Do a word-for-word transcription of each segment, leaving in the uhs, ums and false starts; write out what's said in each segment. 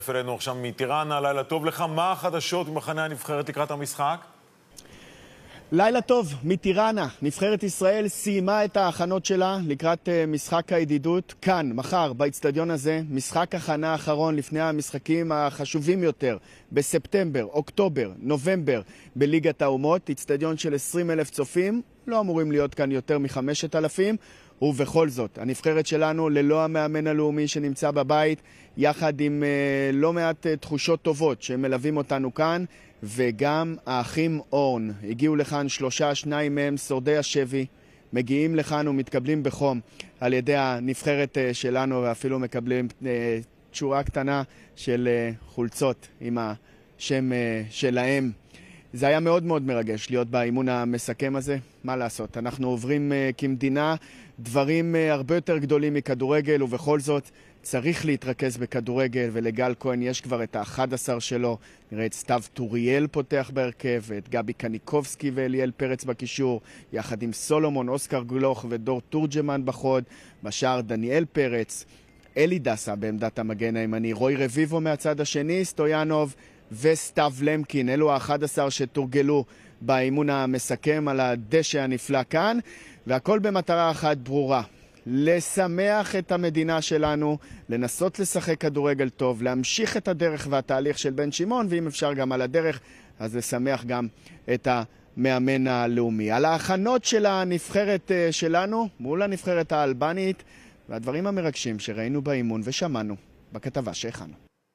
אלינו עכשיו מטיראנה, לילה טוב לך. מה החדשות ממחנה הנבחרת לקראת המשחק? לילה טוב, מטיראנה. נבחרת ישראל סיימה את ההכנות שלה לקראת משחק הידידות כאן, מחר, באצטדיון הזה. משחק הכנה האחרון לפני המשחקים החשובים יותר בספטמבר, אוקטובר, נובמבר בליגת האומות. אצטדיון של עשרים אלף צופים, לא אמורים להיות כאן יותר מחמשת אלפים. ובכל זאת, הנבחרת שלנו ללא המאמן הלאומי שנמצא בבית, יחד עם uh, לא מעט uh, תחושות טובות שמלווים אותנו כאן, וגם האחים אורן. הגיעו לכאן שלושה, שניים מהם שורדי השבי, מגיעים לכאן ומתקבלים בחום על ידי הנבחרת uh, שלנו, ואפילו מקבלים uh, תשורה קטנה של uh, חולצות עם השם uh, שלהם. זה היה מאוד מאוד מרגש להיות באימון המסכם הזה. מה לעשות? אנחנו עוברים uh, כמדינה דברים uh, הרבה יותר גדולים מכדורגל, ובכל זאת צריך להתרכז בכדורגל, ולגל כהן יש כבר את ה-אחד עשר שלו. נראה את סתיו טוריאל פותח בהרכב, ואת גבי קניקובסקי ואליאל פרץ בקישור, יחד עם סולומון, אוסקר גלוך ודור תורג'מן בחוד, בשער דניאל פרץ, אלי דסה בעמדת המגן הימני, רוי רביבו מהצד השני, סטויאנוב וסתיו למקין. אלו ה-אחד עשר שתורגלו באימון המסכם על הדשא הנפלא כאן, והכל במטרה אחת ברורה: לשמח את המדינה שלנו, לנסות לשחק כדורגל טוב, להמשיך את הדרך והתהליך של בן שמעון, ואם אפשר גם על הדרך, אז לשמח גם את המאמן הלאומי. על ההכנות של הנבחרת שלנו מול הנבחרת האלבנית, והדברים המרגשים שראינו באימון ושמענו בכתבה שהכנו.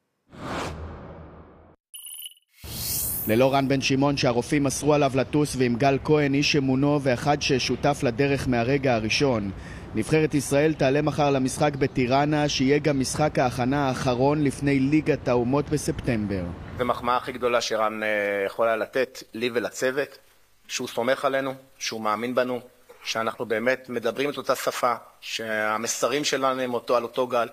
ללא רן בן שמעון שהרופאים אסרו עליו לטוס, ועם גל כהן איש אמונו ואחד ששותף לדרך מהרגע הראשון, נבחרת ישראל תעלה מחר למשחק בטיראנה, שיהיה גם משחק ההכנה האחרון לפני ליגת האומות בספטמבר. זו מחמאה הכי גדולה שרן יכולה לתת לי ולצוות, שהוא סומך עלינו, שהוא מאמין בנו, שאנחנו באמת מדברים את אותה שפה, שהמסרים שלנו הם אותו על אותו גל.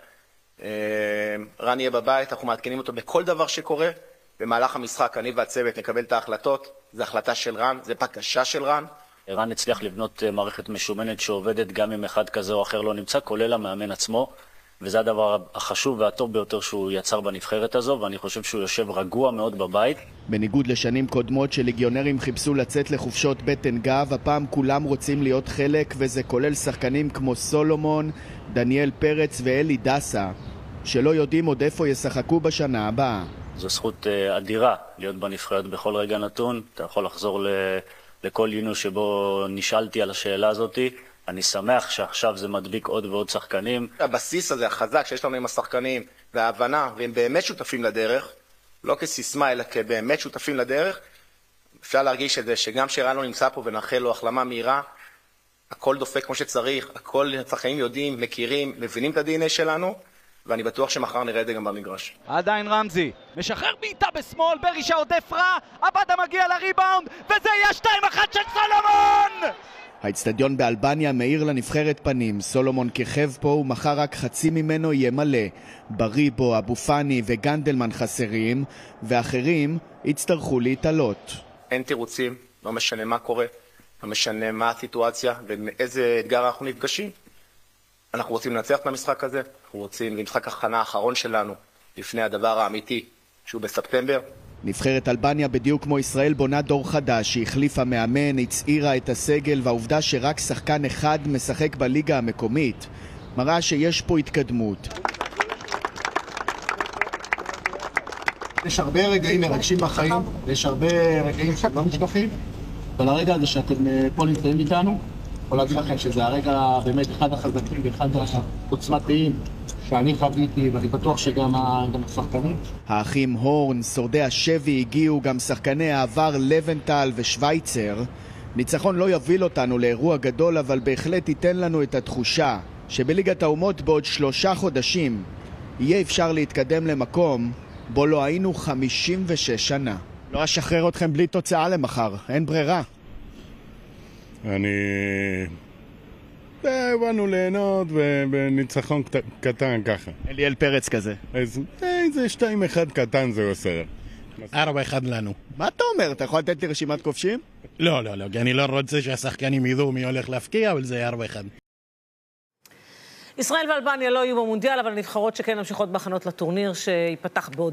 רן יהיה בבית, אנחנו מעדכנים אותו בכל דבר שקורה. במהלך המשחק אני והצוות נקבל את ההחלטות. זו החלטה של רן, זו בקשה של רן. רן הצליח לבנות מערכת משומנת שעובדת גם אם אחד כזה או אחר לא נמצא, כולל המאמן עצמו, וזה הדבר החשוב והטוב ביותר שהוא יצר בנבחרת הזו, ואני חושב שהוא יושב רגוע מאוד בבית. בניגוד לשנים קודמות שליגיונרים חיפשו לצאת לחופשות בטן גב, הפעם כולם רוצים להיות חלק, וזה כולל שחקנים כמו סולומון, דניאל פרץ ואלי דסה, שלא יודעים עוד איפה ישחקו בשנה הבאה. זו זכות אדירה להיות בנבחרת בכל רגע נתון. אתה יכול לחזור ל... לכל יונו שבו נשאלתי על השאלה הזאת. אני שמח שעכשיו זה מדביק עוד ועוד שחקנים. הבסיס הזה החזק שיש לנו עם השחקנים וההבנה, והם באמת שותפים לדרך, לא כסיסמה אלא כבאמת שותפים לדרך, אפשר להרגיש את זה שגם שרן לא נמצא פה ונאחל לו החלמה מהירה, הכל דופק כמו שצריך, הכל השחקנים יודעים, מכירים, מבינים את ה-די אן איי שלנו, ואני בטוח שמחר נראה את זה גם במגרש. עדיין רמזי משחרר בעיטה בשמאל, ברישה עודף רע, עבדה מגיע לריבאונד, וזה יהיה שתיים אחת של סולומון! האצטדיון באלבניה מאיר לנבחרת פנים. סולומון כיכב פה ומחר רק חצי ממנו יהיה מלא. בריבו, אבו פני וגנדלמן חסרים, ואחרים יצטרכו להתעלות. אין תירוצים, לא משנה מה קורה, לא משנה מה הסיטואציה ומאיזה אתגר אנחנו נפגשים. אנחנו רוצים לנצח את המשחק הזה, אנחנו רוצים למשחק הכנה האחרון שלנו לפני הדבר האמיתי שהוא בספטמבר. נבחרת אלבניה בדיוק כמו ישראל בונה דור חדש, שהחליפה מאמן, הצעירה את הסגל, והעובדה שרק שחקן אחד משחק בליגה המקומית מראה שיש פה התקדמות. יש הרבה רגעים מרגשים בחיים, ויש הרבה רגעים שלא משכחים, אבל הרגע הזה שאתם פה נמצאים איתנו, יכול להגיד לכם שזה הרגע באמת אחד החזקים ואחד העוצמתיים שאני חוויתי, ואני בטוח שגם השחקנים. האחים הורן, שורדי השבי, הגיעו, גם שחקני העבר לבנטל ושוויצר. ניצחון לא יוביל אותנו לאירוע גדול, אבל בהחלט ייתן לנו את התחושה שבליגת האומות בעוד שלושה חודשים יהיה אפשר להתקדם למקום בו לא היינו חמישים ושש שנה. לא אשחרר אתכם בלי תוצאה למחר, אין ברירה. אני... באנו ליהנות בניצחון קטן ככה. אליאל פרץ כזה. איזה שתיים אחד קטן זה עושה. ארבע אחד לנו. מה אתה אומר? אתה יכול לתת לי רשימת כובשים? לא, לא, לא, כי אני לא רוצה שהשחקנים ידעו מי הולך להפקיע, אבל זה ארבע אחד. ישראל ואלבניה לא יהיו במונדיאל, אבל הנבחרות שכן ממשיכות בהכנות לטורניר שיפתח בעוד